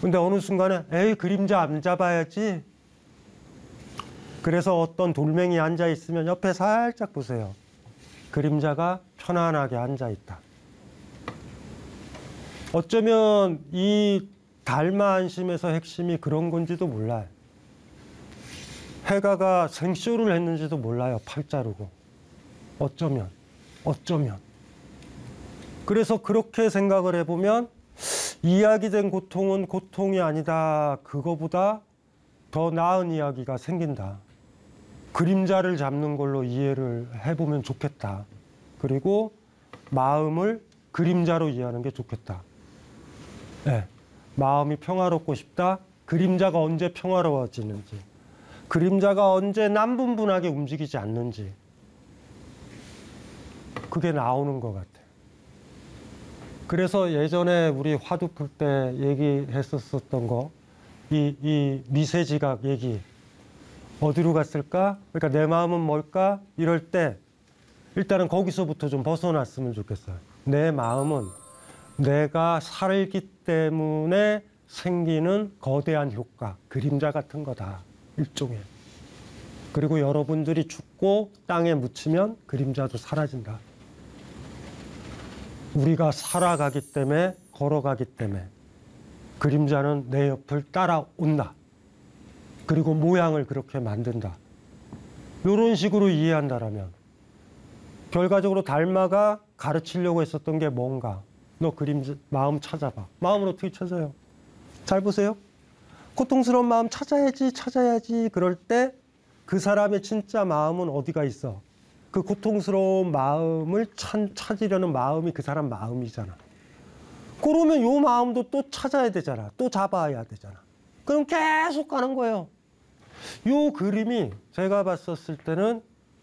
근데 어느 순간에 에이 그림자 안 잡아야지. 그래서 어떤 돌멩이 앉아 있으면 옆에 살짝 보세요. 그림자가 편안하게 앉아 있다. 어쩌면 이 달마 안심에서 핵심이 그런 건지도 몰라요. 해가가 생쇼를 했는지도 몰라요. 팔 자르고. 어쩌면. 그래서 그렇게 생각을 해보면 이야기된 고통은 고통이 아니다. 그거보다 더 나은 이야기가 생긴다. 그림자를 잡는 걸로 이해를 해보면 좋겠다. 그리고 마음을 그림자로 이해하는 게 좋겠다. 네. 마음이 평화롭고 싶다. 그림자가 언제 평화로워지는지. 그림자가 언제 남분분하게 움직이지 않는지. 그게 나오는 것 같아요. 그래서 예전에 우리 화두 풀 때 얘기했었던 거, 이 미세지각 얘기, 어디로 갔을까? 그러니까 내 마음은 뭘까? 이럴 때 일단은 거기서부터 좀 벗어났으면 좋겠어요. 내 마음은 내가 살기 때문에 생기는 거대한 효과, 그림자 같은 거다. 일종의. 그리고 여러분들이 죽고 땅에 묻히면 그림자도 사라진다. 우리가 살아가기 때문에, 걸어가기 때문에 그림자는 내 옆을 따라온다. 그리고 모양을 그렇게 만든다. 이런 식으로 이해한다라면 결과적으로 달마가 가르치려고 했었던 게 뭔가. 너 그림자, 마음 찾아봐. 마음을 어떻게 찾아요? 잘 보세요. 고통스러운 마음 찾아야지. 그럴 때 그 사람의 진짜 마음은 어디가 있어? 그 고통스러운 마음을 찾으려는 마음이 그 사람 마음이잖아. 그러면 요 마음도 또 찾아야 되잖아. 또 잡아야 되잖아. 그럼 계속 가는 거예요. 요 그림이 제가 봤었을 때는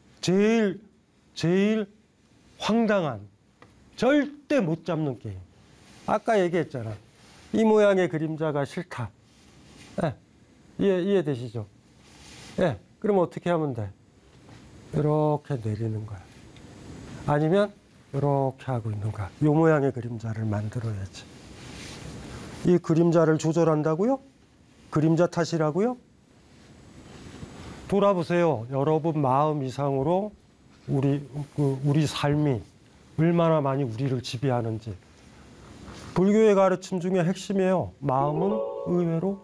제일 황당한, 절대 못 잡는 게임. 아까 얘기했잖아. 이 모양의 그림자가 싫다. 네. 이해되시죠? 네. 그러면 어떻게 하면 돼? 이렇게 내리는 거야. 아니면 이렇게 하고 있는 거야. 이 모양의 그림자를 만들어야지. 이 그림자를 조절한다고요? 그림자 탓이라고요? 돌아보세요. 여러분 마음 이상으로 우리 삶이 얼마나 많이 우리를 지배하는지. 불교의 가르침 중에 핵심이에요. 마음은 의외로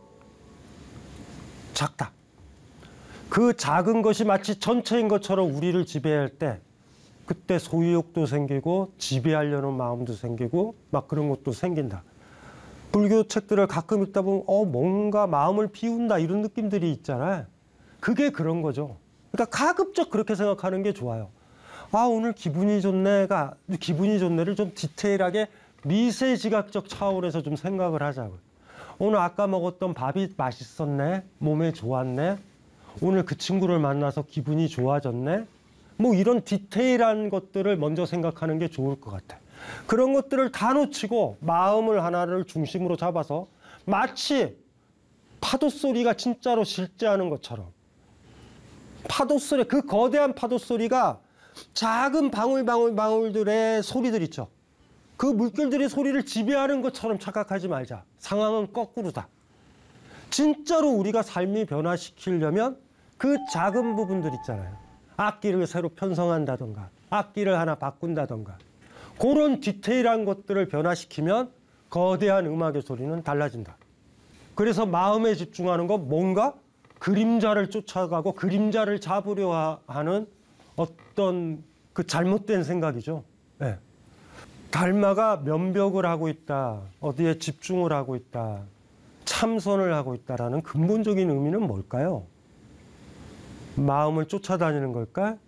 작다. 그 작은 것이 마치 전체인 것처럼 우리를 지배할 때 그때 소유욕도 생기고 지배하려는 마음도 생기고 막 그런 것도 생긴다. 불교 책들을 가끔 읽다 보면 뭔가 마음을 비운다 이런 느낌들이 있잖아요. 그게 그런 거죠. 그러니까 가급적 그렇게 생각하는 게 좋아요. 오늘 기분이 좋네가, 기분이 좋네를 좀 디테일하게 미세지각적 차원에서 좀 생각을 하자고요. 오늘 아까 먹었던 밥이 맛있었네, 몸에 좋았네, 오늘 그 친구를 만나서 기분이 좋아졌네, 뭐 이런 디테일한 것들을 먼저 생각하는 게 좋을 것 같아요. 그런 것들을 다 놓치고 마음을 하나를 중심으로 잡아서 마치 파도 소리가 진짜로 실제하는 것처럼, 파도 소리, 그 거대한 파도 소리가 작은 방울들의 소리들 있죠. 그 물결들의 소리를 지배하는 것처럼 착각하지 말자. 상황은 거꾸로다. 진짜로 우리가 삶이 변화시키려면 그 작은 부분들 있잖아요. 악기를 새로 편성한다던가, 악기를 하나 바꾼다던가, 그런 디테일한 것들을 변화시키면 거대한 음악의 소리는 달라진다. 그래서 마음에 집중하는 건 뭔가 그림자를 쫓아가고 그림자를 잡으려 하는 어떤 그 잘못된 생각이죠. 네. 달마가 면벽을 하고 있다, 어디에 집중을 하고 있다, 참선을 하고 있다라는 근본적인 의미는 뭘까요? 마음을 쫓아다니는 걸까?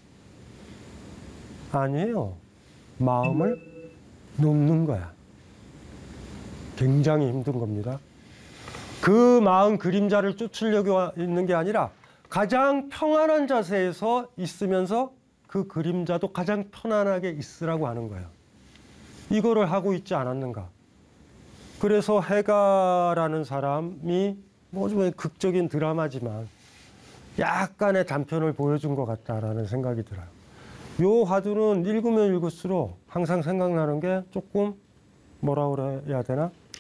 아니에요. 마음을 놓는 거야. 굉장히 힘든 겁니다. 그 마음 그림자를 쫓으려고 있는 게 아니라 가장 평안한 자세에서 있으면서 그 그림자도 가장 편안하게 있으라고 하는 거예요. 이거를 하고 있지 않았는가. 그래서 해가라는 사람이 뭐 좀 극적인 드라마지만 약간의 단편을 보여준 것 같다라는 생각이 들어요. 요 화두는 읽으면 읽을수록 항상 생각나는 게 조금 뭐라 그래야 되나?